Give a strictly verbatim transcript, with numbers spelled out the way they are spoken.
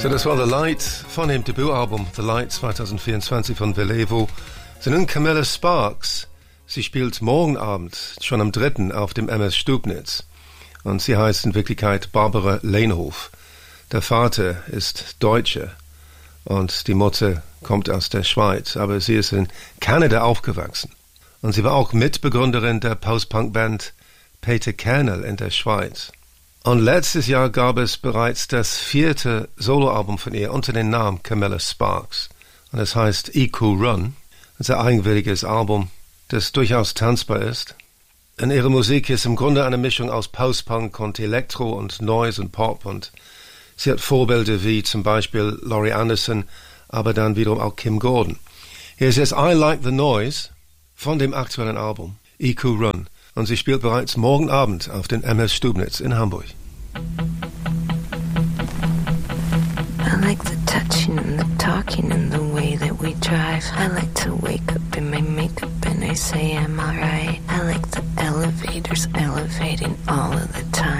So, das war The Light von dem Debütalbum The Light zwanzig vierundzwanzig von Velevo. So, nun Camilla Sparks. Sie spielt morgen Abend, schon am dritten auf dem M S Stubnitz. Und sie heißt in Wirklichkeit Barbara Lehnhoff. Der Vater ist Deutscher und die Mutter kommt aus der Schweiz, aber sie ist in Kanada aufgewachsen. Und sie war auch Mitbegründerin der Post-Punk-Band Peter Kernel in der Schweiz. Und letztes Jahr gab es bereits das vierte Soloalbum von ihr unter dem Namen Camilla Sparks. Und es heißt E Q Run. Es ist ein eigenwilliges Album, das durchaus tanzbar ist. Und ihre Musik ist im Grunde eine Mischung aus Post-Punk und Elektro und Noise und Pop. Und sie hat Vorbilder wie zum Beispiel Laurie Anderson, aber dann wiederum auch Kim Gordon. Hier ist es I Like the Noise von dem aktuellen Album E Q Run. Und sie spielt bereits morgen Abend auf den M S Stubnitz in Hamburg. I like the touching and the talking and the way that we drive. I like to wake up in my makeup and I say I'm alright. I